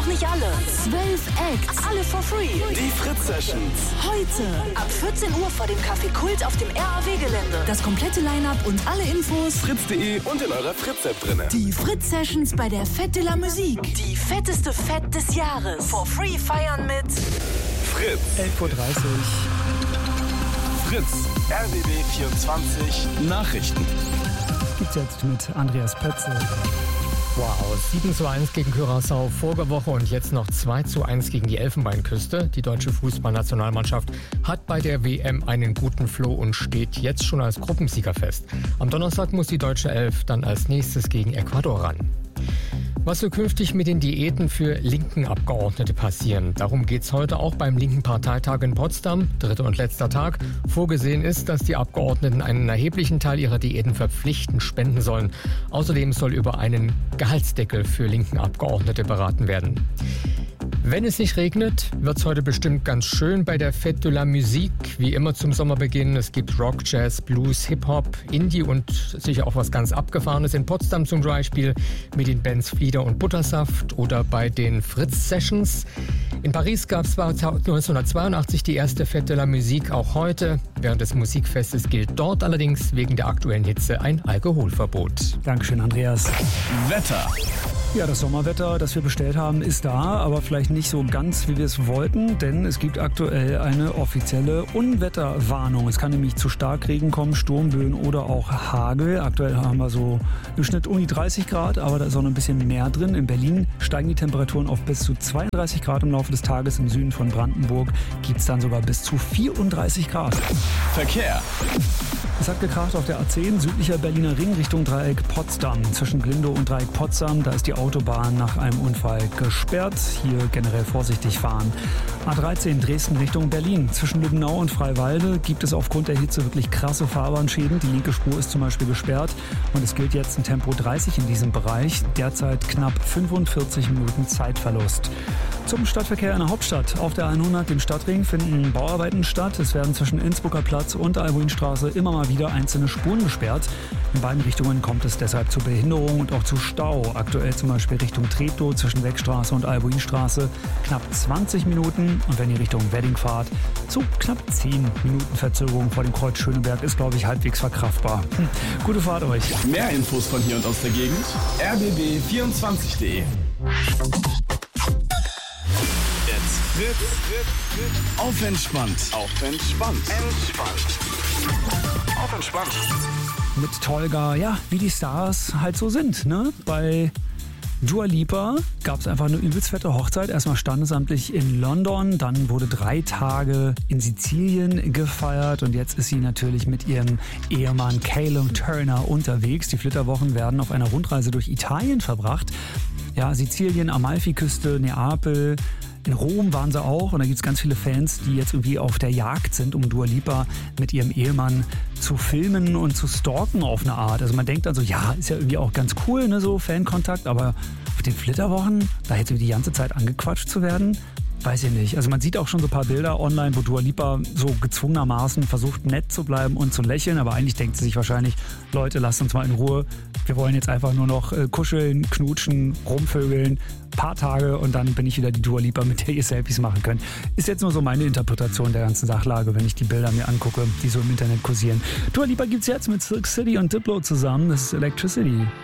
doch nicht alle. 12 Acts, alle for free. Die Fritz-Sessions. Heute ab 14 Uhr vor dem Café Kult auf dem RAW-Gelände. Das komplette Line-Up und alle Infos Fritz.de und in eurer Fritz-App drinne. Die Fritz-Sessions bei der Fête de la Musique. Die fetteste Fête des Jahres. For free feiern mit Fritz. 11:30 Uhr. Fritz. RBB 24 Nachrichten. Gibt's jetzt mit Andreas Pötzel. Wow, 7:1 gegen Curaçao vorige Woche und jetzt noch 2:1 gegen die Elfenbeinküste. Die deutsche Fußballnationalmannschaft hat bei der WM einen guten Flow und steht jetzt schon als Gruppensieger fest. Am Donnerstag muss die deutsche Elf dann als nächstes gegen Ecuador ran. Was soll künftig mit den Diäten für linken Abgeordnete passieren? Darum geht's heute auch beim linken Parteitag in Potsdam, dritter und letzter Tag. Vorgesehen ist, dass die Abgeordneten einen erheblichen Teil ihrer Diäten verpflichtend spenden sollen. Außerdem soll über einen Gehaltsdeckel für linken Abgeordnete beraten werden. Wenn es nicht regnet, wird es heute bestimmt ganz schön bei der Fête de la Musique. Wie immer zum Sommerbeginn. Es gibt Rock, Jazz, Blues, Hip-Hop, Indie und sicher auch was ganz Abgefahrenes. In Potsdam zum Beispiel mit den Bands Flieder und Buttersaft oder bei den Fritz-Sessions. In Paris gab es 1982 die erste Fête de la Musique, auch heute. Während des Musikfestes gilt dort allerdings wegen der aktuellen Hitze ein Alkoholverbot. Dankeschön, Andreas. Wetter. Ja, das Sommerwetter, das wir bestellt haben, ist da, aber vielleicht nicht so ganz, wie wir es wollten, denn es gibt aktuell eine offizielle Unwetterwarnung. Es kann nämlich zu Starkregen kommen, Sturmböen oder auch Hagel. Aktuell haben wir so im Schnitt um die 30 Grad, aber da ist auch noch ein bisschen mehr drin. In Berlin steigen die Temperaturen auf bis zu 32 Grad im Laufe des Tages. Im Süden von Brandenburg gibt es dann sogar bis zu 34 Grad. Verkehr. Es hat gekracht auf der A10, südlicher Berliner Ring Richtung Dreieck Potsdam. Zwischen Glindow und Dreieck Potsdam, da ist die Autobahn nach einem Unfall gesperrt. Hier generell vorsichtig fahren. A13 Dresden Richtung Berlin. Zwischen Lübbenau und Freiwalde gibt es aufgrund der Hitze wirklich krasse Fahrbahnschäden. Die linke Spur ist zum Beispiel gesperrt und es gilt jetzt ein Tempo 30 in diesem Bereich. Derzeit knapp 45 Minuten Zeitverlust. Zum Stadtverkehr in der Hauptstadt. Auf der 100, dem Stadtring, finden Bauarbeiten statt. Es werden zwischen Innsbrucker Platz und Albuinstraße immer mal wieder einzelne Spuren gesperrt. In beiden Richtungen kommt es deshalb zu Behinderung und auch zu Stau. Aktuell zum Beispiel Richtung Treptow zwischen Wegstraße und Albuinstraße knapp 20 Minuten. Und wenn ihr Richtung Wedding fahrt, so knapp 10 Minuten Verzögerung vor dem Kreuz Schöneberg ist, glaube ich, halbwegs verkraftbar. Gute Fahrt euch. Mehr Infos von hier und aus der Gegend. rbb24.de. Fritz. Auf entspannt. Auf entspannt. Auf entspannt. Mit Tolga, ja, wie die Stars halt so sind, ne? Bei Dua Lipa gab es einfach eine übelst fette Hochzeit. Erstmal standesamtlich in London, dann wurde 3 Tage in Sizilien gefeiert und jetzt ist sie natürlich mit ihrem Ehemann Callum Turner unterwegs. Die Flitterwochen werden auf einer Rundreise durch Italien verbracht. Ja, Sizilien, Amalfiküste, Neapel. In Rom waren sie auch und da gibt es ganz viele Fans, die jetzt irgendwie auf der Jagd sind, um Dua Lipa mit ihrem Ehemann zu filmen und zu stalken auf eine Art. Also man denkt dann so, ja, ist ja irgendwie auch ganz cool, ne, so Fankontakt, aber auf den Flitterwochen, da jetzt irgendwie die ganze Zeit angequatscht zu werden, weiß ich nicht. Also man sieht auch schon so ein paar Bilder online, wo Dua Lipa so gezwungenermaßen versucht, nett zu bleiben und zu lächeln, aber eigentlich denkt sie sich wahrscheinlich, Leute, lasst uns mal in Ruhe. Wir wollen jetzt einfach nur noch kuscheln, knutschen, rumvögeln, paar Tage und dann bin ich wieder die Dua Lipa, mit der ihr Selfies machen könnt. Ist jetzt nur so meine Interpretation der ganzen Sachlage, wenn ich die Bilder mir angucke, die so im Internet kursieren. Dua Lipa gibt's jetzt mit Silk City und Diplo zusammen. Das ist Electricity.